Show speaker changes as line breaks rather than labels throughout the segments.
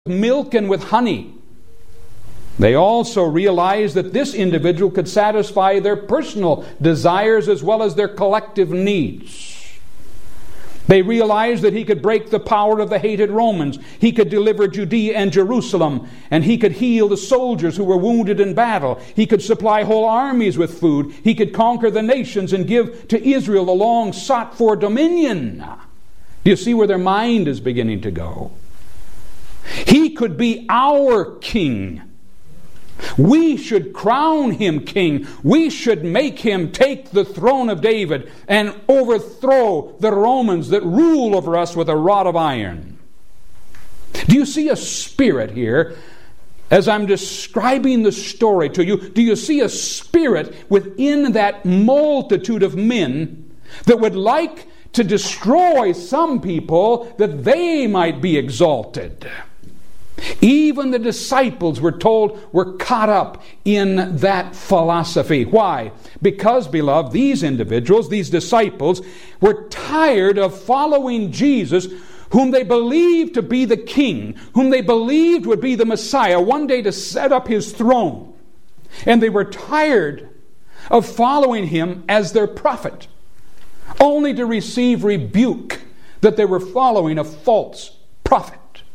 milk and with honey. They also realized that this individual could satisfy their personal desires as well as their collective needs. They realized that he could break the power of the hated Romans. He could deliver Judea and Jerusalem, and he could heal the soldiers who were wounded in battle. He could supply whole armies with food. He could conquer the nations and give to Israel the long sought for dominion. Do you see where their mind is beginning to go? He could be our king. We should crown him king. We should make him take the throne of David and overthrow the Romans that rule over us with a rod of iron. Do you see a spirit here? As I'm describing the story to you, do you see a spirit within that multitude of men that would like to destroy some people that they might be exalted? Even the disciples, we're told, were caught up in that philosophy. Why? Because, beloved, these individuals, these disciples, were tired of following Jesus, whom they believed to be the king, whom they believed would be the Messiah, one day to set up his throne. And they were tired of following him as their prophet, only to receive rebuke that they were following a false prophet.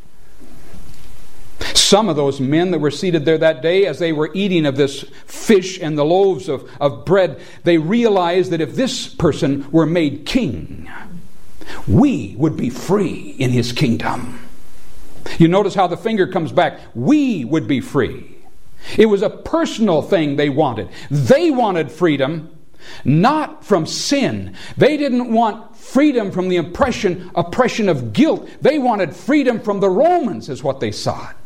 Some of those men that were seated there that day, as they were eating of this fish and the loaves of bread, they realized that if this person were made king, we would be free in his kingdom. You notice how the finger comes back. We would be free. It was a personal thing they wanted. They wanted freedom, not from sin. They didn't want freedom from the oppression of guilt. They wanted freedom from the Romans, is what they sought.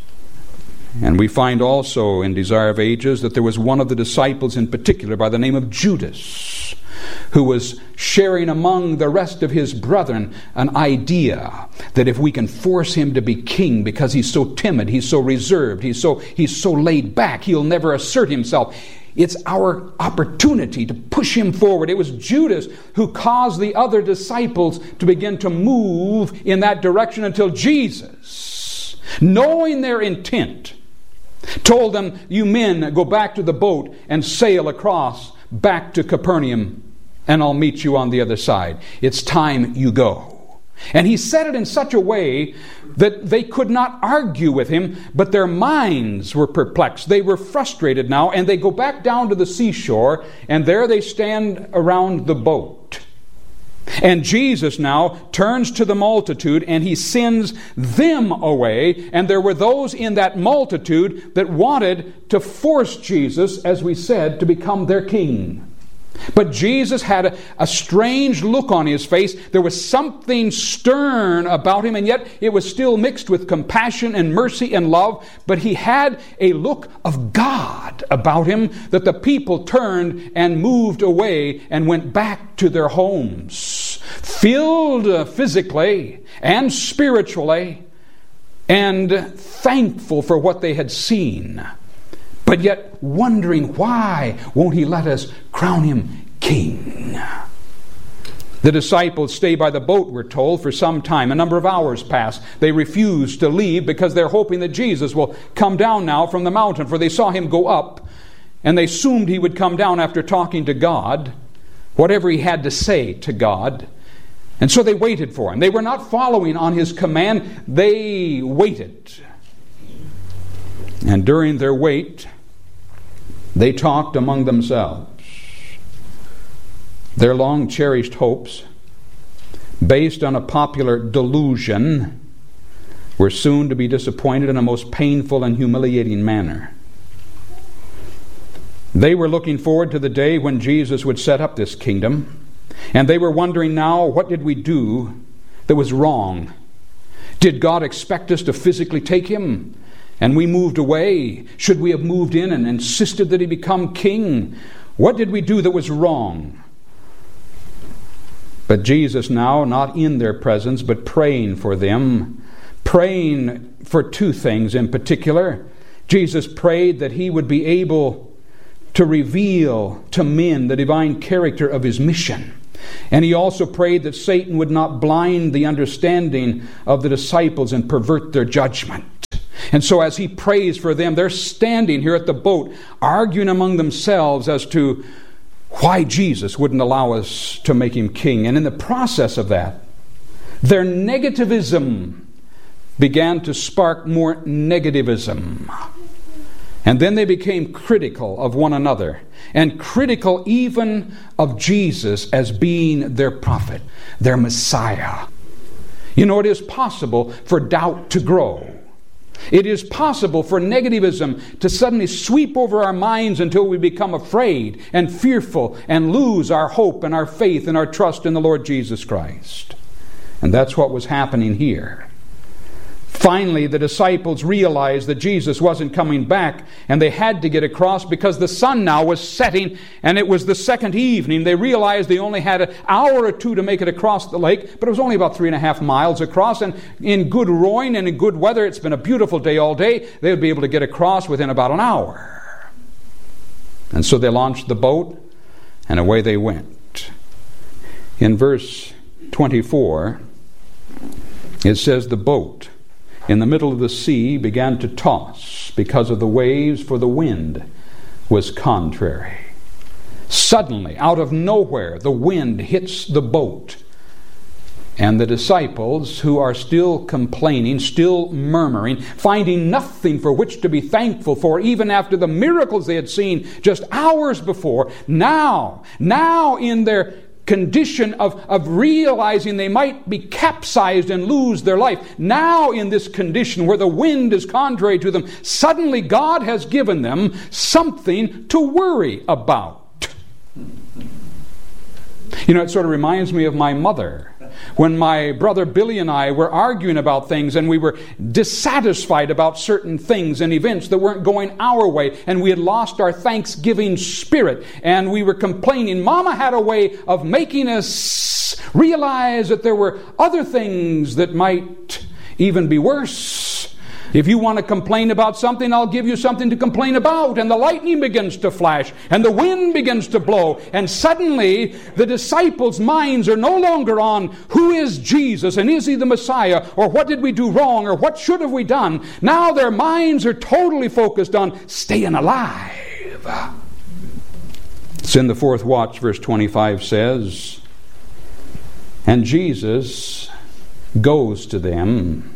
And we find also in Desire of Ages that there was one of the disciples in particular by the name of Judas, who was sharing among the rest of his brethren an idea that if we can force him to be king because he's so timid, he's so reserved, he's so laid back, he'll never assert himself. It's our opportunity to push him forward. It was Judas who caused the other disciples to begin to move in that direction until Jesus, knowing their intent, told them, you men, go back to the boat and sail across back to Capernaum, and I'll meet you on the other side. It's time you go. And he said it in such a way that they could not argue with him, but their minds were perplexed. They were frustrated now, and they go back down to the seashore, and there they stand around the boat. And Jesus now turns to the multitude and he sends them away. And there were those in that multitude that wanted to force Jesus, as we said, to become their king. But Jesus had a strange look on his face. There was something stern about him, and yet it was still mixed with compassion and mercy and love. But he had a look of God about him that the people turned and moved away and went back to their homes, filled physically and spiritually, and thankful for what they had seen, but yet wondering, why won't he let us crown him king? The disciples stay by the boat, we're told, for some time. A number of hours pass. They refuse to leave because they're hoping that Jesus will come down now from the mountain, for they saw him go up, and they assumed he would come down after talking to God, whatever he had to say to God. And so they waited for him. They were not following on his command. They waited. And during their wait, they talked among themselves. Their long-cherished hopes, based on a popular delusion, were soon to be disappointed in a most painful and humiliating manner. They were looking forward to the day when Jesus would set up this kingdom, and they were wondering now, what did we do that was wrong? Did God expect us to physically take him? And we moved away. Should we have moved in and insisted that he become king? What did we do that was wrong? But Jesus now, not in their presence, but praying for them, praying for two things in particular. Jesus prayed that he would be able to reveal to men the divine character of his mission. And he also prayed that Satan would not blind the understanding of the disciples and pervert their judgment. And so as he prays for them, they're standing here at the boat, arguing among themselves as to why Jesus wouldn't allow us to make him king. And in the process of that, their negativism began to spark more negativism. And then they became critical of one another, and critical even of Jesus as being their prophet, their Messiah. You know, it is possible for doubt to grow. It is possible for negativism to suddenly sweep over our minds until we become afraid and fearful and lose our hope and our faith and our trust in the Lord Jesus Christ. And that's what was happening here. Finally, the disciples realized that Jesus wasn't coming back, and they had to get across because the sun now was setting, and it was the second evening. They realized they only had an hour or two to make it across the lake, but it was only about 3.5 miles across, and in good rowing and in good weather, it's been a beautiful day all day, they would be able to get across within about an hour. And so they launched the boat, and away they went. In verse 24, it says, the boat in the middle of the sea began to toss because of the waves, for the wind was contrary. Suddenly, out of nowhere, the wind hits the boat. And the disciples, who are still complaining, still murmuring, finding nothing for which to be thankful for, even after the miracles they had seen just hours before, now in their condition of realizing they might be capsized and lose their life. Now in this condition where the wind is contrary to them, suddenly God has given them something to worry about. You know, it sort of reminds me of my mother. When my brother Billy and I were arguing about things, and we were dissatisfied about certain things and events that weren't going our way, and we had lost our Thanksgiving spirit, and we were complaining, Mama had a way of making us realize that there were other things that might even be worse. If you want to complain about something, I'll give you something to complain about. And the lightning begins to flash, and the wind begins to blow, and suddenly the disciples' minds are no longer on who is Jesus, and is he the Messiah, or what did we do wrong, or what should have we done. Now their minds are totally focused on staying alive. It's in the fourth watch, verse 25 says, and Jesus goes to them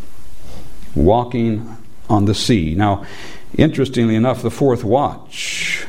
walking on the sea. Now, interestingly enough, the fourth watch,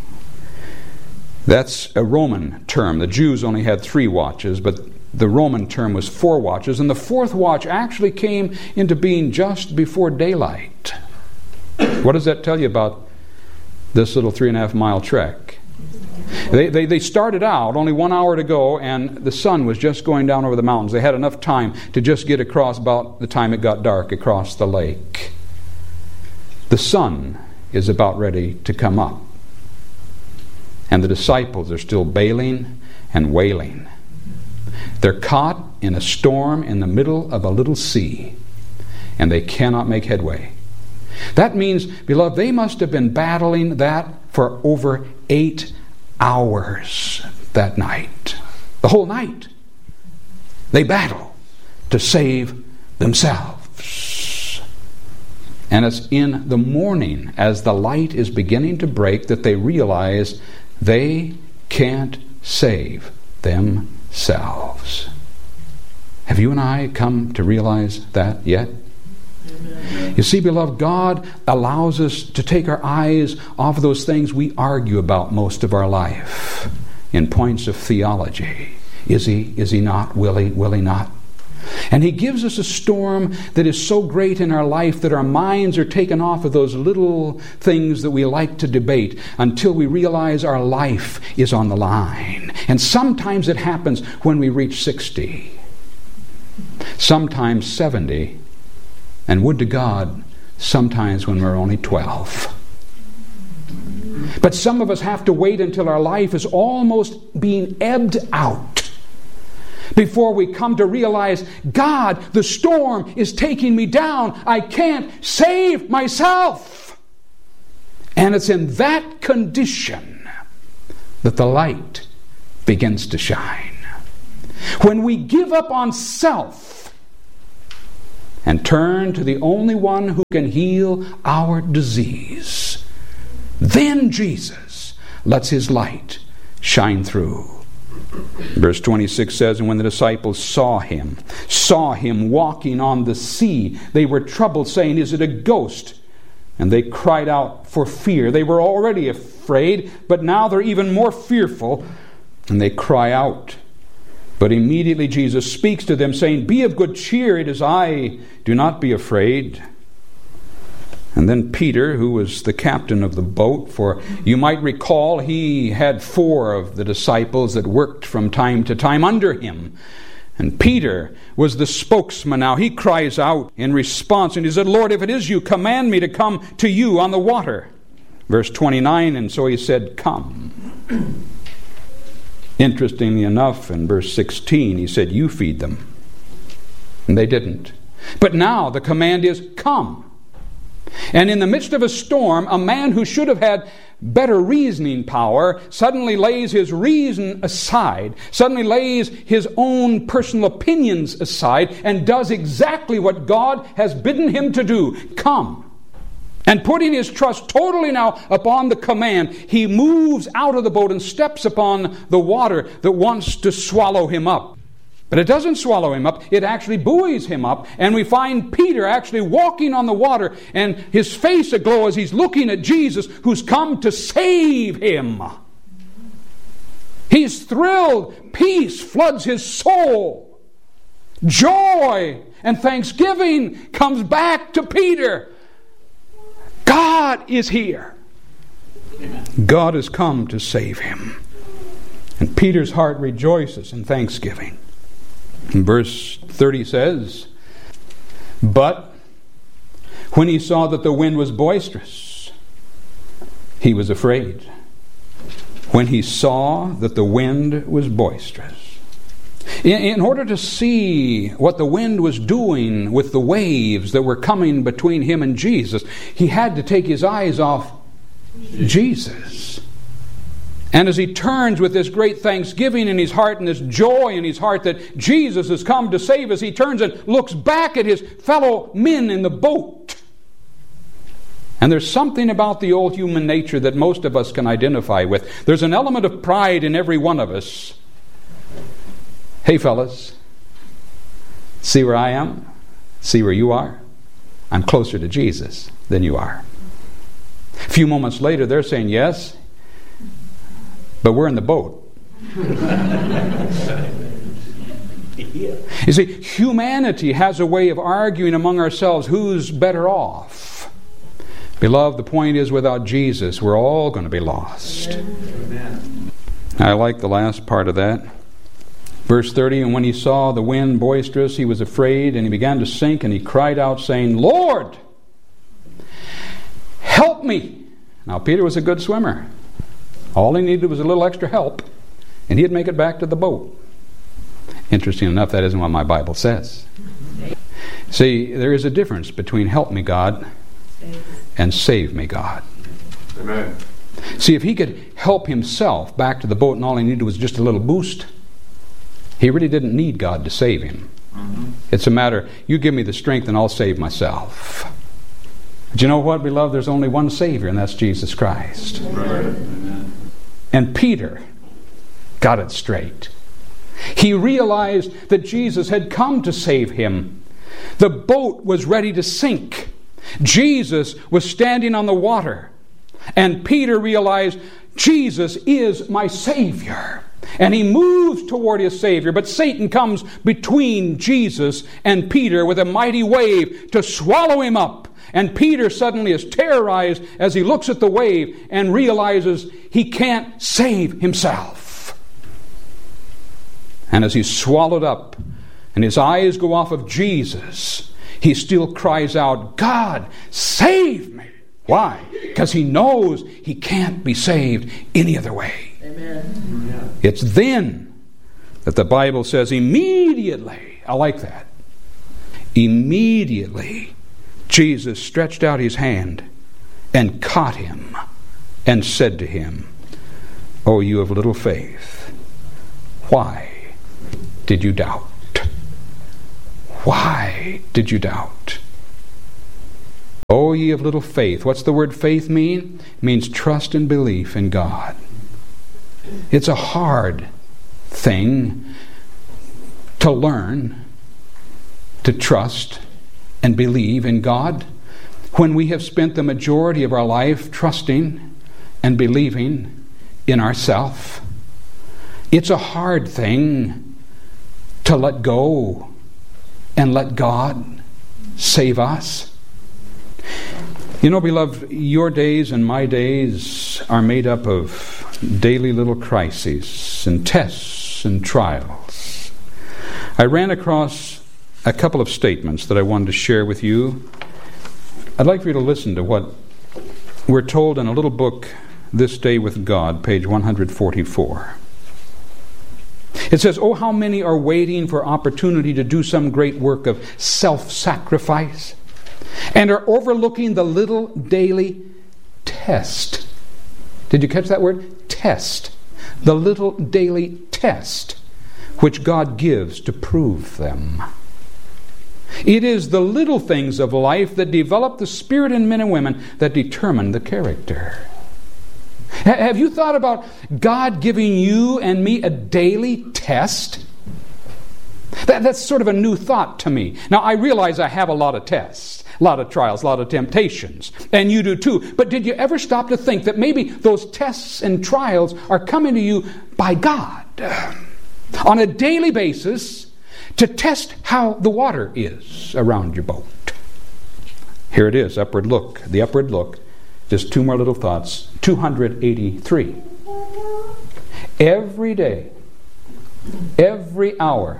that's a Roman term. The Jews only had 3 watches, but the Roman term was 4 watches, and the fourth watch actually came into being just before daylight. What does that tell you about this little 3.5 mile trek? They started out only 1 hour to go, and the sun was just going down over the mountains. They had enough time to just get across about the time it got dark across the lake. The sun is about ready to come up, and the disciples are still bailing and wailing. They're caught in a storm in the middle of a little sea, and they cannot make headway. That means, beloved, they must have been battling that for over 8 hours that night. The whole night. They battle to save themselves. And it's in the morning, as the light is beginning to break, that they realize they can't save themselves. Have you and I come to realize that yet? You see, beloved, God allows us to take our eyes off of those things we argue about most of our life in points of theology. Is he not? Will he not? And he gives us a storm that is so great in our life that our minds are taken off of those little things that we like to debate until we realize our life is on the line. And sometimes it happens when we reach 60. Sometimes 70. And would to God, sometimes when we're only 12. But some of us have to wait until our life is almost being ebbed out before we come to realize, God, the storm is taking me down. I can't save myself. And it's in that condition that the light begins to shine. When we give up on self and turn to the only one who can heal our disease. Then Jesus lets his light shine through. Verse 26 says, and when the disciples saw him walking on the sea, they were troubled, saying, is it a ghost? And they cried out for fear. They were already afraid, but now they're even more fearful, and they cry out. But immediately Jesus speaks to them, saying, be of good cheer, it is I, do not be afraid. And then Peter, who was the captain of the boat, for you might recall he had 4 of the disciples that worked from time to time under him. And Peter was the spokesman now. He cries out in response, and he said, Lord, if it is you, command me to come to you on the water. Verse 29, and so he said, come. Interestingly enough, in verse 16, he said, you feed them. And they didn't. But now the command is, come. And in the midst of a storm, a man who should have had better reasoning power suddenly lays his reason aside, suddenly lays his own personal opinions aside, and does exactly what God has bidden him to do. Come. And putting his trust totally now upon the command, he moves out of the boat and steps upon the water that wants to swallow him up. But it doesn't swallow him up, it actually buoys him up, and we find Peter actually walking on the water, and his face aglow as he's looking at Jesus, who's come to save him. He's thrilled. Peace floods his soul. Joy and thanksgiving comes back to Peter. God is here. Amen. God has come to save him. And Peter's heart rejoices in thanksgiving. And verse 30 says, but when he saw that the wind was boisterous, he was afraid. When he saw that the wind was boisterous. In order to see what the wind was doing with the waves that were coming between him and Jesus, he had to take his eyes off Jesus. And as he turns with this great thanksgiving in his heart and this joy in his heart that Jesus has come to save us, he turns and looks back at his fellow men in the boat. And there's something about the old human nature that most of us can identify with. There's an element of pride in every one of us. Hey fellas, see where I am? See where you are? I'm closer to Jesus than you are. A few moments later they're saying yes, but we're in the boat. You see, humanity has a way of arguing among ourselves who's better off. Beloved, the point is, without Jesus, we're all going to be lost. Amen. I like the last part of that. Verse 30, and when he saw the wind boisterous, he was afraid, and he began to sink, and he cried out, saying, Lord, help me. Now, Peter was a good swimmer. All he needed was a little extra help, and he'd make it back to the boat. Interesting enough, that isn't what my Bible says. See, there is a difference between help me, God, and save me, God. Amen. See, if he could help himself back to the boat and all he needed was just a little boost, he really didn't need God to save him. Mm-hmm. It's a matter, you give me the strength and I'll save myself. But you know what, beloved? There's only one Savior, and that's Jesus Christ. Right. And Peter got it straight. He realized that Jesus had come to save him. The boat was ready to sink. Jesus was standing on the water. And Peter realized, Jesus is my Savior. And he moves toward his Savior. But Satan comes between Jesus and Peter with a mighty wave to swallow him up. And Peter suddenly is terrorized as he looks at the wave and realizes he can't save himself. And as he's swallowed up and his eyes go off of Jesus, he still cries out, God, save me. Why? Because he knows he can't be saved any other way. Amen. It's then that the Bible says immediately, I like that, immediately Jesus stretched out his hand and caught him and said to him, "Oh, you of little faith, why did you doubt? Why did you doubt? O ye of little faith. What's the word faith mean? It means trust and belief in God. It's a hard thing to learn to trust and believe in God when we have spent the majority of our life trusting and believing in ourselves. It's a hard thing to let go and let God save us. You know, beloved, your days and my days are made up of daily little crises and tests and trials. I ran across a couple of statements that I wanted to share with you. I'd like for you to listen to what we're told in a little book, This Day with God, page 144. It says, "Oh, how many are waiting for opportunity to do some great work of self-sacrifice and are overlooking the little daily test." Did you catch that word? Test. The little daily test which God gives to prove them. It is the little things of life that develop the spirit in men and women that determine the character. Have you thought about God giving you and me a daily test? That's sort of a new thought to me. Now, I realize I have a lot of tests, a lot of trials, a lot of temptations, and you do too. But did you ever stop to think that maybe those tests and trials are coming to you by God on a daily basis to test how the water is around your boat? Here it is, upward look. The upward look. Just two more little thoughts. 283. Every day, every hour,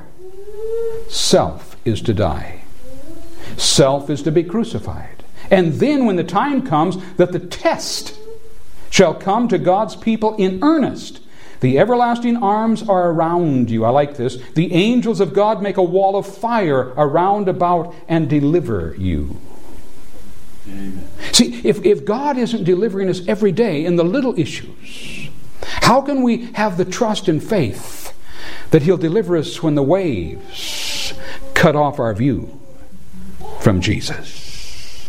self is to die. Self is to be crucified. And then when the time comes that the test shall come to God's people in earnest, the everlasting arms are around you. I like this. The angels of God make a wall of fire around about and deliver you. Amen. See, if God isn't delivering us every day in the little issues, how can we have the trust and faith that He'll deliver us when the waves cut off our view from Jesus?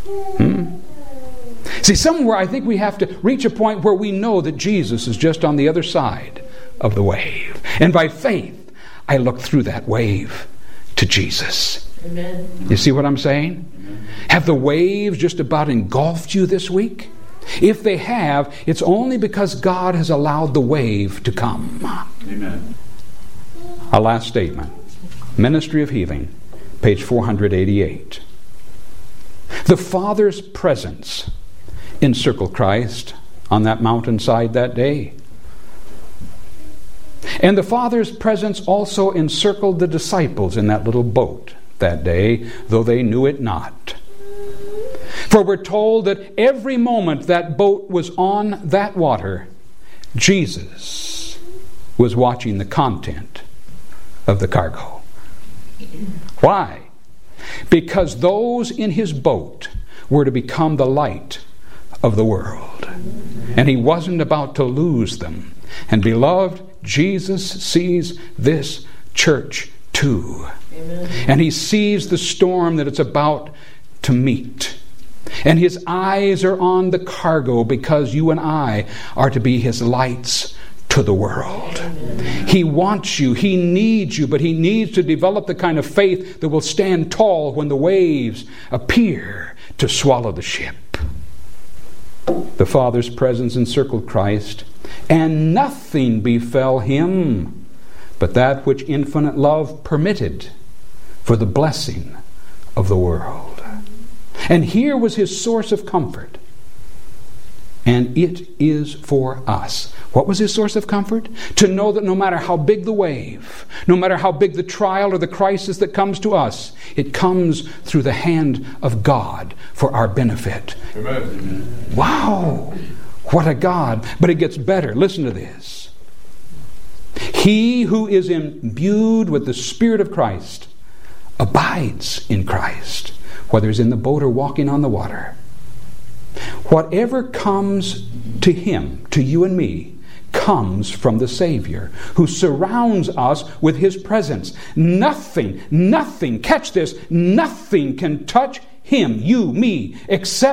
See, somewhere I think we have to reach a point where we know that Jesus is just on the other side of the wave. And by faith, I look through that wave to Jesus. Amen. You see what I'm saying? Amen. Have the waves just about engulfed you this week? If they have, it's only because God has allowed the wave to come. Amen. Our last statement. Ministry of Healing, page 488. The Father's presence encircled Christ on that mountainside that day. And the Father's presence also encircled the disciples in that little boat that day, though they knew it not. For we're told that every moment that boat was on that water, Jesus was watching the content of the cargo. Why? Because those in His boat were to become the light of the world. And He wasn't about to lose them. And beloved, Jesus sees this church too. Amen. And He sees the storm that it's about to meet. And His eyes are on the cargo because you and I are to be His lights to the world. Amen. He wants you, He needs you, but He needs to develop the kind of faith that will stand tall when the waves appear to swallow the ship. The Father's presence encircled Christ, and nothing befell Him but that which infinite love permitted for the blessing of the world. And here was His source of comfort. And it is for us. What was His source of comfort? To know that no matter how big the wave, no matter how big the trial or the crisis that comes to us, it comes through the hand of God for our benefit. Amen. Wow! What a God. But it gets better. Listen to this. He who is imbued with the Spirit of Christ abides in Christ, whether he's in the boat or walking on the water. Whatever comes to him, to you and me, comes from the Savior, who surrounds us with His presence. Nothing, catch this, nothing can touch Him, you, me, except